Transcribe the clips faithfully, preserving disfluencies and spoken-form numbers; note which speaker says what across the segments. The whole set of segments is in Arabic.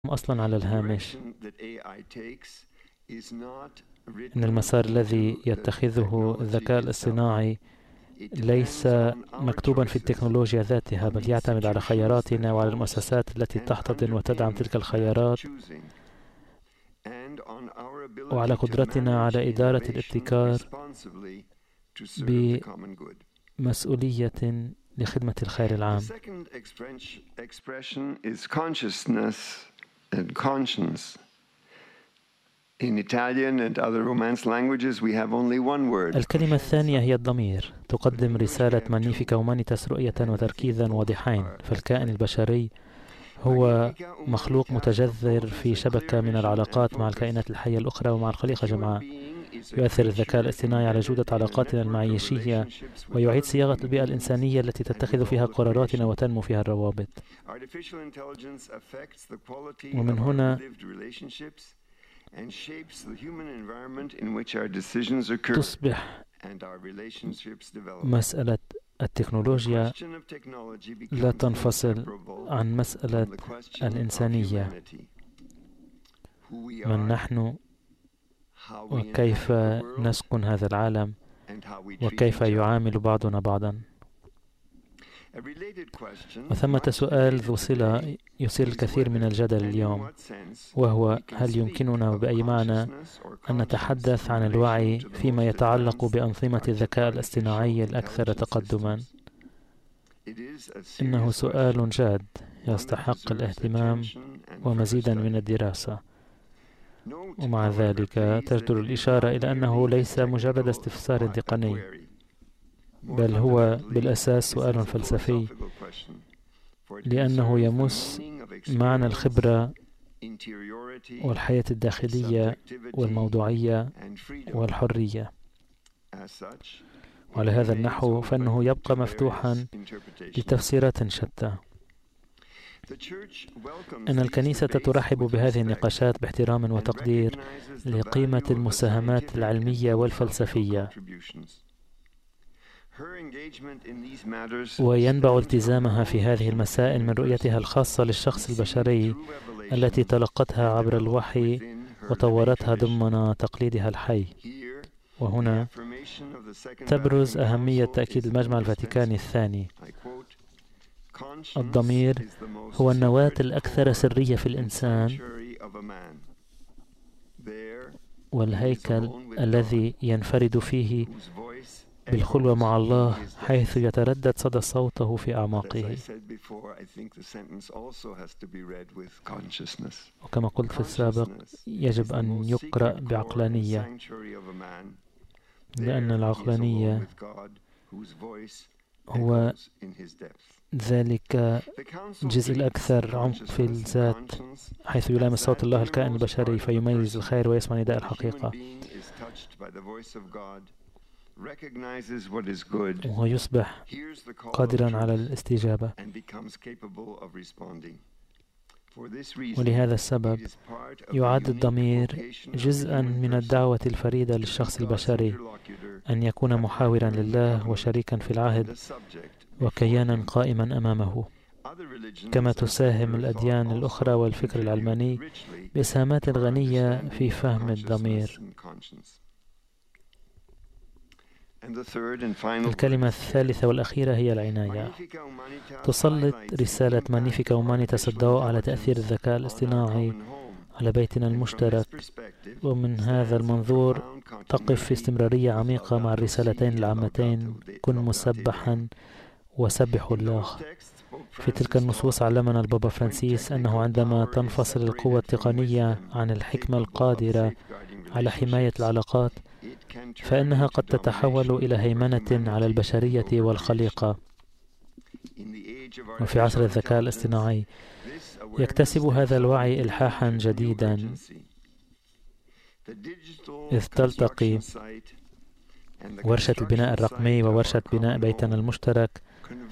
Speaker 1: أصلا على الهامش إن المسار الذي يتخذه الذكاء الاصطناعي ليس مكتوبا في التكنولوجيا ذاتها، بل يعتمد على خياراتنا وعلى المؤسسات التي تحتضن وتدعم تلك الخيارات، وعلى قدرتنا على إدارة الابتكار بمسؤولية لخدمة الخير العام. الكلمة الثانية هي الضمير، تقدم رسالة مانيفيكا ومانيتاس رؤية وتركيزا واضحين. فالكائن البشري هو مخلوق متجذر في شبكة من العلاقات مع الكائنات الحية الأخرى ومع الخليقة جمعاء. يؤثر الذكاء الاصطناعي على جودة علاقاتنا المعيشية ويعيد صياغة البيئة الإنسانية التي تتخذ فيها قراراتنا وتنمو فيها الروابط. ومن هنا تصبح مسألة التكنولوجيا لا تنفصل عن مسألة الإنسانية، من نحن وكيف نسكن هذا العالم وكيف يعامل بعضنا بعضا. وثمة سؤال ذو صلة يثير الكثير من الجدل اليوم، وهو هل يمكننا بأي معنى أن نتحدث عن الوعي فيما يتعلق بأنظمة الذكاء الاصطناعي الأكثر تقدما؟ إنه سؤال جاد يستحق الاهتمام ومزيدا من الدراسة، ومع ذلك تجدر الإشارة إلى أنه ليس مجرد استفسار تقني، بل هو بالأساس سؤال فلسفي، لأنه يمس معنى الخبرة والحياة الداخلية والموضوعية والحرية. وعلى هذا النحو فإنه يبقى مفتوحا لتفسيرات شتى. أن الكنيسة ترحب بهذه النقاشات باحترام وتقدير لقيمة المساهمات العلمية والفلسفية، وينبع التزامها في هذه المسائل من رؤيتها الخاصة للشخص البشري التي تلقتها عبر الوحي وطورتها ضمن تقليدها الحي. وهنا تبرز أهمية تأكيد المجمع الفاتيكاني الثاني: الضمير هو النواة الأكثر سرية في الإنسان والهيكل الذي ينفرد فيه بالخلوة مع الله، حيث يتردد صدى صوته في أعماقه. وكما قلت في السابق، يجب أن يقرأ بعقلانية، لأن العقلانية هو ذلك الجزء الأكثر عمق في الذات، حيث يلامس صوت الله الكائن البشري فيميز الخير ويسمع نداء الحقيقة، وهو يصبح قادرا على الاستجابة. ولهذا السبب يعد الضمير جزءا من الدعوة الفريدة للشخص البشري أن يكون محاورا لله وشريكا في العهد وكيانا قائما أمامه، كما تساهم الأديان الأخرى والفكر العلماني بإسهامات غنية في فهم الضمير. الكلمة الثالثة والأخيرة هي العناية. تسلط رسالة مانيفيكا ومانيتاس الضوء على تأثير الذكاء الاصطناعي على بيتنا المشترك، ومن هذا المنظور تقف في استمرارية عميقة مع الرسالتين العامتين: كن مسبحا وسبح الله. في تلك النصوص علمنا البابا فرانسيس أنه عندما تنفصل القوة التقنية عن الحكمة القادرة على حماية العلاقات، فإنها قد تتحول إلى هيمنة على البشرية والخليقة. وفي عصر الذكاء الاصطناعي يكتسب هذا الوعي إلحاحا جديدا، إذ تلتقي ورشة البناء الرقمي وورشة بناء بيتنا المشترك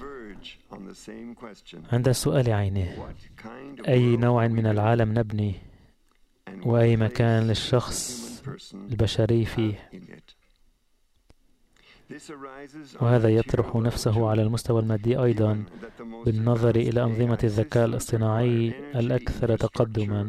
Speaker 1: عند السؤال عينه: أي نوع من العالم نبني، وأي مكان للشخص البشري فيه؟ وهذا يطرح نفسه على المستوى المادي أيضا بالنظر إلى أنظمة الذكاء الاصطناعي الأكثر تقدما